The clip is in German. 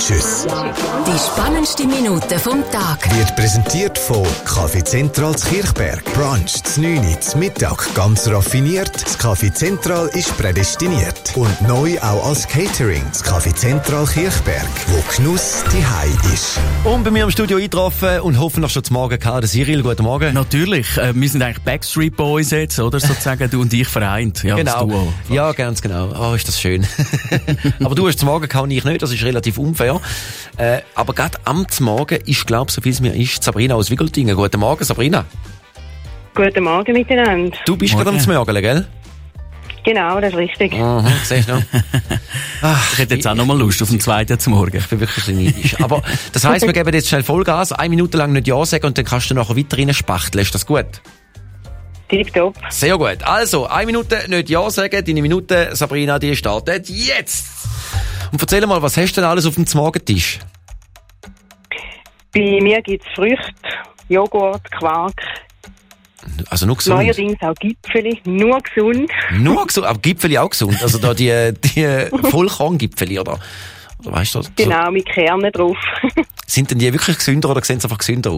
Tschüss. Die spannendste Minute vom Tag Wird präsentiert von Café Zentral Kirchberg. Brunch zu 9 Uhr, zu Mittag ganz raffiniert. Das Café Zentral ist prädestiniert. Und neu auch als Catering. Das Café Zentral Kirchberg, wo Genuss die Hei ist. Und bei mir im Studio eingetroffen und hoffentlich schon zum Morgen gehabt. Cyril, guten Morgen. Natürlich. Wir sind eigentlich Backstreet Boys jetzt, oder? Sozusagen, du und ich vereint. Ja, genau. das Duo. Ja, ganz genau. Oh, ist das schön. Aber du hast zum Morgen gehabt und ich nicht. Das ist relativ unfair. Aber gerade am Morgen ist, glaube ich, so viel es mir ist, Sabrina aus Wiggeltingen. Guten Morgen, Sabrina. Guten Morgen miteinander. Du bist gerade am Morgen, gell? Genau, das ist richtig. Aha, siehst du noch? Ich hätte jetzt auch noch mal Lust auf den zweiten zum Morgen. Ich bin wirklich ein bisschen neidisch. Aber das heisst, wir geben jetzt schnell Vollgas, 1 Minute lang nicht Ja sagen und dann kannst du nachher weiter reinspachteln. Ist das gut? Tipptopp. Sehr gut. Also, 1 Minute nicht Ja sagen. Deine Minute, Sabrina, die startet jetzt. Und erzähl mal, was hast du denn alles auf dem Morgentisch? Bei mir gibt es Früchte, Joghurt, Quark, Also nur gesund. neuerdings auch Gipfeli, nur gesund. Nur gesund, aber Gipfeli auch gesund. Also da die Vollkorn-Gipfeli, oder weißt du? Genau, mit Kernen drauf. Sind denn die wirklich gesünder oder sehen sie einfach gesünder aus?